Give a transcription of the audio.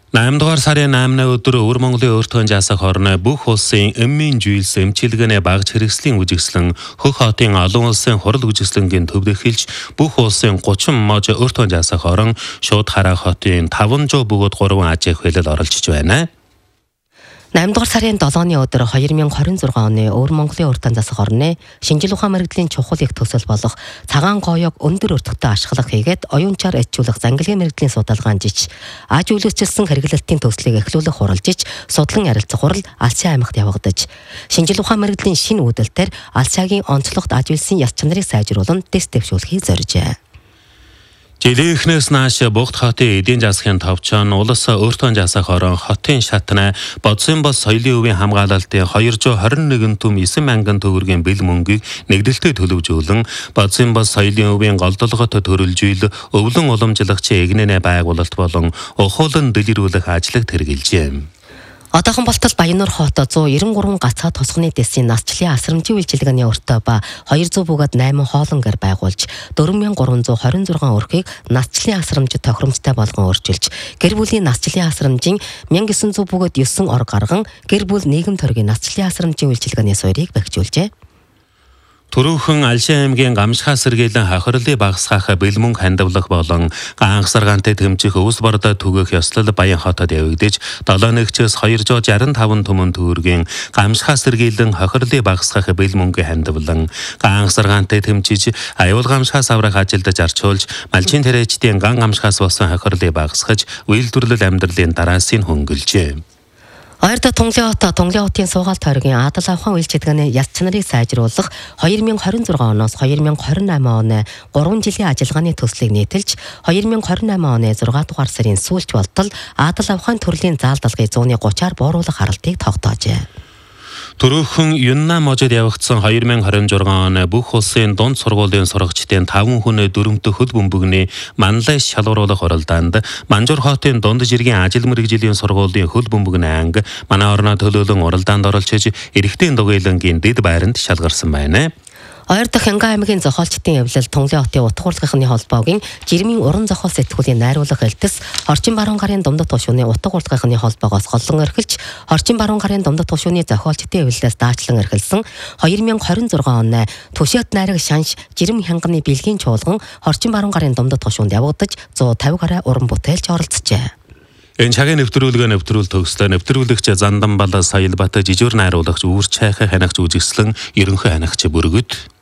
8 дугаар сарын 8-ны өдөр Өвөр Монголын өөртөө жасах орны бүх улсын эмийн жийлс эмчилгээний багц хэрэгслийн үжигслэн Хөх хотын олон улсын хурал үжигслэнгийн төвд эхэлж бүх улсын 30 мож өөртөө жасах орон шууд хараа хотын 500 бөгөөд 3 аж ахуйлал оролцож байна. 8 дугаар сарын 7-ны өдөр 2026 оны Өвөр Монголын урьдчилан засах орны шинжил ухаан мэргэжлийн чухал их төсөл болох цагаан гоёг өндөр өртөгтэй ашиглах хийгээд оюунчаар ачуулах зангилгийн мэргэжлийн судалгаан жиж аж үйлчлсэн хэрэглэлтийн төслийг эхлүүлэх хуралжиж судлан ярилцах хурал Алсын аймагт явагдаж шинжил ухаан мэргэжлийн шинэ үүдэлтээр Алсаагийн онцлогт аж үйлсийн яс чанарыг сайжруулан тест дэвшүүлэхийг зоржээ. Жилийнхнээс нааш Богд хотын эдийн засгийн товчон улс өөртөө жасах орон хотын шатна бодсон бос соёлын өвийн хамгаалалтын 221 түм 9 мянган төгрөгийн бэл мөнгийг нэгдэлтэд төлөвжүүлэн бодсон бос соёлын өвийн голдолгот төрөлжүүл өвлөн уламжлагчийн эгнэнэ байгуулалт болон ухуулан дэлгэрүүлэх ажлыг хэрэгжилжээ. Одоохон болтол Баяннуур хот 193 гацаа тосгоны дэсийн насчлалын асрамжийн үйлчилгээний өртөө ба 200 бөгөөд 8 хоолонгор байгуулж 4326 өрхийг насчлалын асрамжид тохиромжтой болгон өөрчилж гэр бүлийн насчлалын асрамжийн 1900 бөгөөд 9 ор гарган гэр бүл нийгэм төргийн насчлалын асрамжийн үйлчилгээний суурийг бэхжүүлжээ. Төрөөхөн Алсын аймгийн Гамшхаа сэргийлэн хохирлыг багасгах бэлмөнг хандивлах болон ганхсаргаантай тэмцэх өвс бордоо түгэх ёслол Баян хотод явагдаж 7 нэгчээс 265 түмэн төгрөгийн Гамшхаа сэргийлэн хохирлыг багасгах бэлмөнгийн хандивлан ганхсаргаантай тэмцэж аюул гамшхаас аврах ажилдаж арчуулж малчин тариачдын ган гамшхаас болсон хохирлыг багасгаж үйлдвэрлэл амьдралын дараасыг хөнгөлжээ. Ойрдоо Тунгалин хотын суугаалт хоргийн Адал авхан үйлчилгээний яс чанарыг сайжруулах 2026 оноос 2028 оны 3 жилийн ажиллагааны төслийг нийтэлж 2028 оны 6 дугаар сарын сүүлч болтол Адал авхан төрлийн заалдалгыг 130-аар бууруулах харалтыг тогтоожээ. Төрөөхөн Юнна можод явагдсан 2026 оны бүх улсын дунд сургуулийн сурагчдын 5 хүний дөрөмтө хөл бөмбөгний манлайш шалгаруулах оролдоонд Манжуур хотын дунд жиргийн ажил мэргэжлийн сургуулийн хөл бөмбөгний анги манай орноо төлөөлөн оролдоонд оролцож эрэгтэй дугуйлангийн дэд байранд шалгарсан байна. Ойрдох Хянга аймгийн зохиолчдын эвлэл Тунгалин хотын утга урлагийнхны холбоогийн жирмийн уран зохиол сэтгүүлийн найруулга хэлтэс Орчин баруун гарын Думдат тушууны утга урлагийнхны холбоогоос голлон эрхэлж Орчин баруун гарын Думдат тушууны зохиолчдын эвлэлээс даачлан эрхэлсэн 2026 оны Түшэт найраг шанш жирм хянганы бэлгийн чуулган Орчин баруун гарын Думдат тушуунд явагдаж 150 гаруй уран бүтээлч оролцжээ. Энэ цагийн нэвтрүүлгээ нэвтрүүл төгслөө нэвтрүүлэгч Занданбал Саялбат жижигэр найруулагч Үүрч хайхаа ханагч үзэсгэлэн ерөнхий ханагч Бүргэд